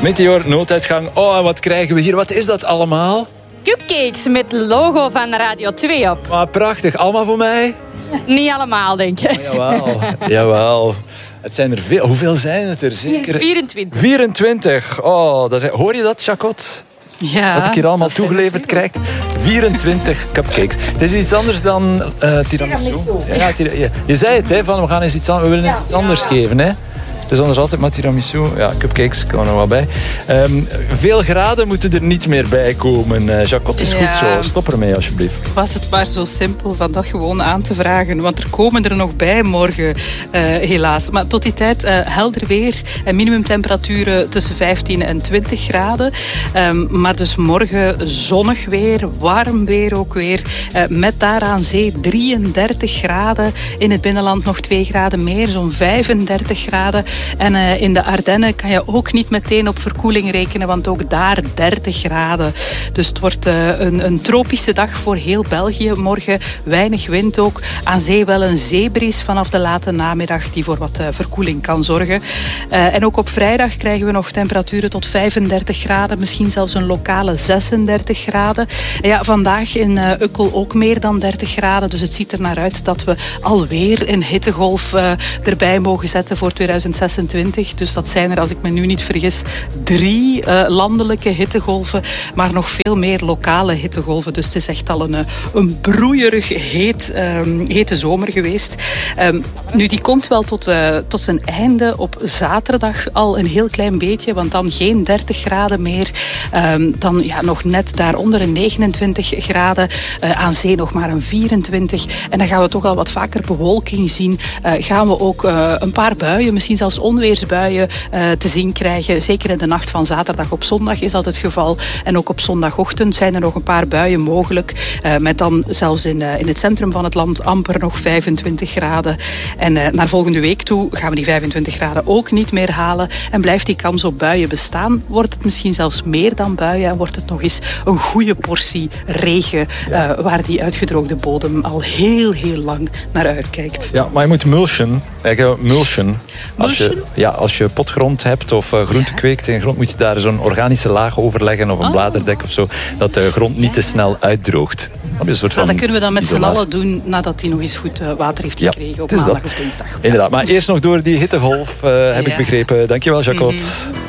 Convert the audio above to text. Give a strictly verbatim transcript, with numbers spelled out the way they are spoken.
Meteor, nooduitgang. Oh, en wat krijgen we hier? Wat is dat allemaal? Cupcakes met het logo van Radio twee op. Maar prachtig. Allemaal voor mij? Niet allemaal, denk ik. Oh, jawel. Jawel. Het zijn er veel. Hoeveel zijn het er? Zeker vierentwintig. vierentwintig. Oh, dat is... Hoor je dat, Jacot? Ja. Wat ik hier allemaal toegeleverd krijg. vierentwintig cupcakes. Het is iets anders dan uh, tiramisu. Ja, tira- ja. Je zei het, hè, van we gaan eens iets anders, we willen eens iets anders geven. Hè. Het is anders altijd maar tiramisu. Ja, cupcakes komen er wel bij. Um, veel graden moeten er niet meer bij komen. Uh, Jacot, is Ja. goed zo. Stop ermee, alsjeblieft. Was het maar zo simpel van dat gewoon aan te vragen. Want er komen er nog bij morgen, uh, helaas. Maar tot die tijd uh, helder weer en minimumtemperaturen tussen vijftien en twintig graden. Um, maar dus morgen zonnig weer, warm weer ook weer. Uh, met daar aan zee drieëndertig graden. In het binnenland nog twee graden meer, zo'n vijfendertig graden. En uh, in de Ardennen kan je ook niet meteen op verkoeling rekenen, want ook daar dertig graden. Dus het wordt uh, een, een tropische dag voor heel België morgen. Weinig wind ook. Aan zee wel een zeebries vanaf de late namiddag die voor wat uh, verkoeling kan zorgen. Uh, en ook op vrijdag krijgen we nog temperaturen tot vijfendertig graden. Misschien zelfs een lokale zesendertig graden. En ja, vandaag in uh, Ukkel ook meer dan dertig graden. Dus het ziet er naar uit dat we alweer een hittegolf uh, erbij mogen zetten voor tweeduizend zesentwintig. Dus dat zijn er, als ik me nu niet vergis, drie uh, landelijke hittegolven, maar nog veel meer lokale hittegolven. Dus het is echt al een, een broeierig heet, um, hete zomer geweest. Um, nu, die komt wel tot, uh, tot zijn einde op zaterdag al een heel klein beetje, want dan geen dertig graden meer. Um, dan ja, nog net daaronder een negenentwintig graden. Uh, aan zee nog maar een vierentwintig. En dan gaan we toch al wat vaker bewolking zien. Uh, gaan we ook uh, een paar buien, misschien zelfs onweersbuien uh, te zien krijgen. Zeker in de nacht van zaterdag op zondag is dat het geval. En ook op zondagochtend zijn er nog een paar buien mogelijk. Uh, met dan zelfs in, uh, in het centrum van het land amper nog vijfentwintig graden. En uh, naar volgende week toe gaan we die vijfentwintig graden ook niet meer halen. En blijft die kans op buien bestaan, wordt het misschien zelfs meer dan buien. En wordt het nog eens een goede portie regen. Uh, waar die uitgedroogde bodem al heel, heel lang naar uitkijkt. Ja, maar je moet mulchen. Mulchen. Als je, ja, als je potgrond hebt of uh, groente kweekt in grond, moet je daar zo'n organische laag over leggen of een oh. bladerdek of zo, dat de grond niet te snel uitdroogt. Dat, een soort van dat kunnen we dan met z'n isolatie. allen doen nadat hij nog eens goed uh, water heeft gekregen ja, op maandag dat. of dinsdag. Inderdaad, maar eerst nog door die hittegolf, uh, heb ja. ik begrepen. Dankjewel, Jacot. Mm-hmm.